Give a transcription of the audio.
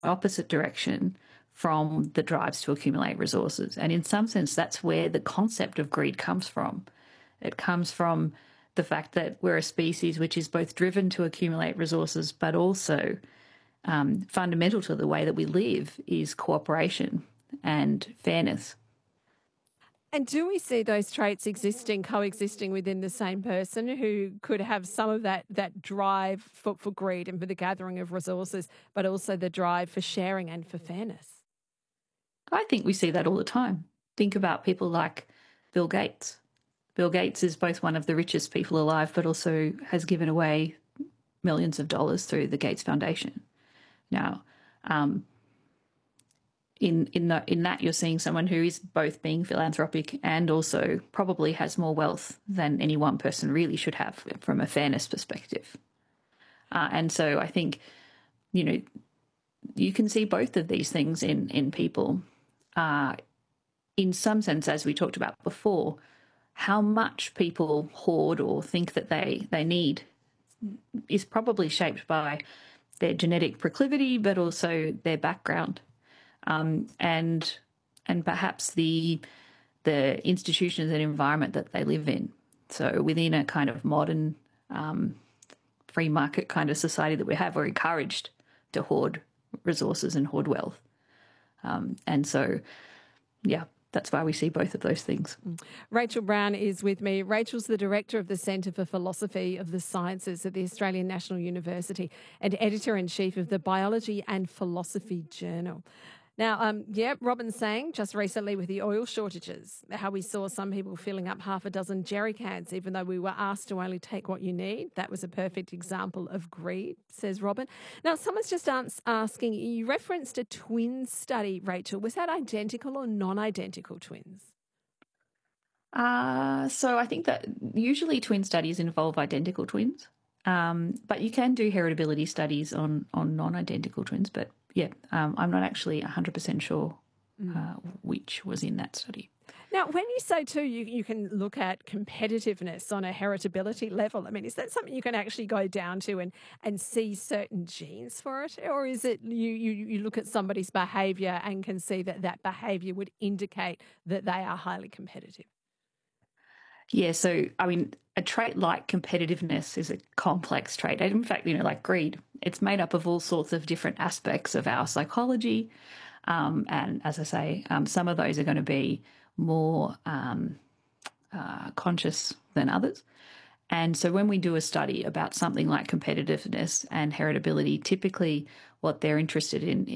opposite direction from the drives to accumulate resources. And in some sense, that's where the concept of greed comes from. It comes from the fact that we're a species which is both driven to accumulate resources, but also fundamental to the way that we live is cooperation and fairness. And do we see those traits coexisting within the same person who could have some of that drive for greed and for the gathering of resources, but also the drive for sharing and for fairness? I think we see that all the time. Think about people like Bill Gates. Bill Gates is both one of the richest people alive, but also has given away millions of dollars through the Gates Foundation. Now, in that you're seeing someone who is both being philanthropic and also probably has more wealth than any one person really should have from a fairness perspective. And so I think, you can see both of these things in people. In some sense, as we talked about before, how much people hoard or think that they need is probably shaped by their genetic proclivity, but also their background. And perhaps the institutions and environment that they live in. So within a kind of modern free market kind of society that we have, we're encouraged to hoard resources and hoard wealth. And so, yeah, that's why we see both of those things. Rachel Brown is with me. Rachel's the Director of the Centre for Philosophy of the Sciences at the Australian National University and Editor-in-Chief of the Biology and Philosophy Journal. Now, Robin sang just recently with the oil shortages, how we saw some people filling up half a dozen jerry cans, even though we were asked to only take what you need. That was a perfect example of greed, says Robin. Now, someone's just asking, you referenced a twin study, Rachel. Was that identical or non-identical twins? So I think that usually twin studies involve identical twins, but you can do heritability studies on non-identical twins, but I'm not actually 100% sure which was in that study. Now, when you say too, you can look at competitiveness on a heritability level. I mean, is that something you can actually go down to and see certain genes for it? Or is it you look at somebody's behaviour and can see that behaviour would indicate that they are highly competitive? Yeah, so, I mean, a trait like competitiveness is a complex trait. And in fact, like greed, it's made up of all sorts of different aspects of our psychology. And as I say, some of those are going to be more conscious than others. And so when we do a study about something like competitiveness and heritability, typically what they're interested in